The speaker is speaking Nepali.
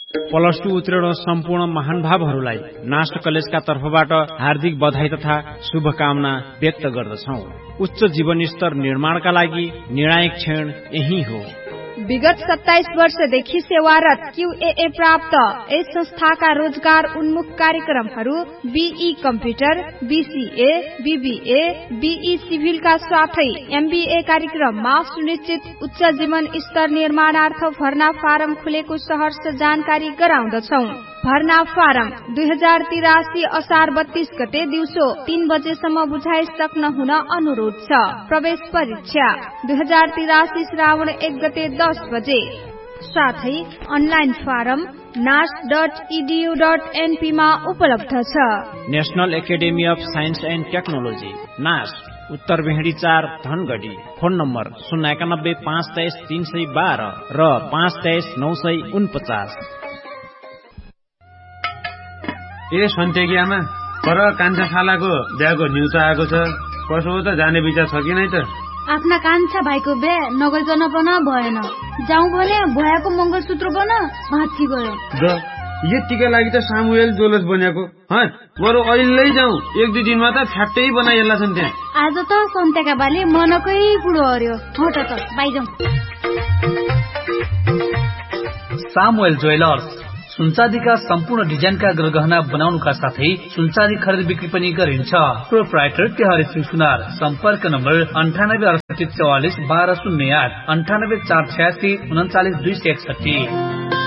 प्लस 2 उत्तीर्ण सम्पूर्ण महानुभावहरूलाई नास्ट कलेजका तर्फबाट हार्दिक बधाई तथा शुभकामना व्यक्त गर्दछौं। उच्च जीवन स्तर निर्माणका लागि निर्णायक क्षण यही हो। विगत 27 वर्षदेखि सेवारत QAA प्राप्त यस संस्थाका रोजगार उन्मुख कार्यक्रमहरू BE computer, BCA, BBA, BE सिभिलका साथै MBA कार्यक्रममा सुनिश्चित उच्च जीवन स्तर निर्माणार्थ भर्ना फारम खुलेको सहर्ष जानकारी गराउँदछौ। भर्ना फारम 2083 असार 32 गते दिउँसो 3 बजेसम्म बुझाइ सक्न हुन अनुरोध छ। प्रवेश परीक्षा 2083 श्रावण 1 गते 10 बजे। साथै अनलाइन फारम nas.edu.np मा उपलब्ध छ। National academy of science and technology नास, उत्तर भेडी 4 धनगढी। फोन नम्बर 091 523 312 र 523 949। ए सन्तेकीयामा पर कान्छा शालाको बिहाको न्युज आएको छ। कसो हो त, जाने विचार छ कि नै त? आफ्ना कान्छा भाइको बिहे नगरिकन पनि भएन। जाउँ भने भयाको मंगलसूत्र बन भाँची गयो। यतिका लागि त सामुएल जोलस बनेको बरु अहिले जाउँ। 1-2 दिनमा त फ्याट्टै बनाइएला छन् त्यहाँ। आज त सन्तेका बाले मनकै पुरो हर्यो। हट त बाइ जाउँ। सामुएल ज्वेलर्स सुनचाँदीका सम्पूर्ण डिजाइनका गहना बनाउनुका साथै सुनचाँदी खरिद बिक्री पनि गरिन्छ। प्रोप्राइटर तिहारी सिंह सुनार। सम्पर्क नम्बर 98 68 44 1208 98 486 39 261।